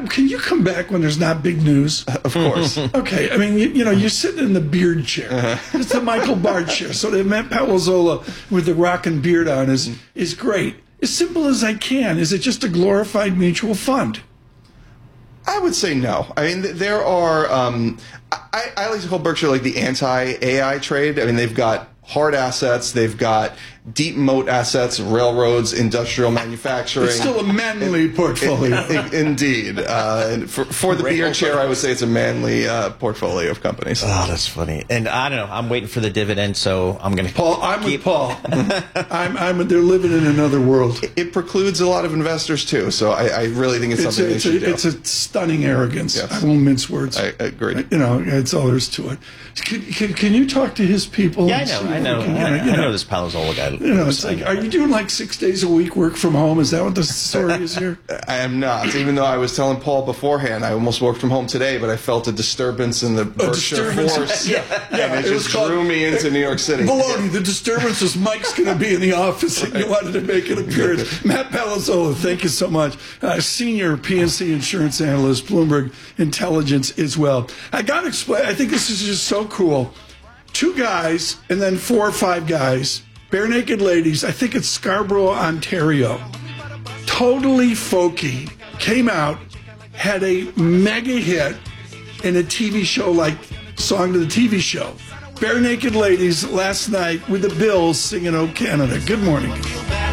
can you come back when there's not big news? Of course. Okay, I mean, you're sitting in the beard chair. It's the Michael Bard chair. So the Matt Palazzolo with the rockin' beard on is great. As simple as I can. Is it just a glorified mutual fund? I would say no. I mean, there are. I like to call Berkshire like the anti-AI trade. I mean, they've got hard assets. They've got deep moat assets, railroads, industrial manufacturing. It's still a manly portfolio. Indeed. And for the beard chair, I would say it's a manly portfolio of companies. Oh, that's funny. And I don't know. I'm waiting for the dividend, so I'm going to Paul, I'm with Paul. They're living in another world. It precludes a lot of investors, too. So I really think it's something they should do. It's a stunning arrogance. Yes. I won't mince words. I agree. It's all there is to it. Can you talk to his people? Yeah, I know this Palazzolo guy. It's like, are you doing like 6 days a week work from home? Is that what the story is here? I am not. Even though I was telling Paul beforehand, I almost worked from home today, but I felt a disturbance in the Berkshire force. And it just drew me into New York City. Baloney, the disturbance is Mike's going to be in the office and you wanted to make an appearance. Matt Palazzolo, thank you so much. Senior PNC insurance analyst, Bloomberg Intelligence as well. I got to explain, I think this is just so cool. 2 guys and then 4 or 5 guys. Bare Naked Ladies, I think it's Scarborough, Ontario. Totally folky. Came out, had a mega hit in a TV show like Song to the TV Show. Bare Naked Ladies last night with the Bills singing "Oh Canada." Good morning.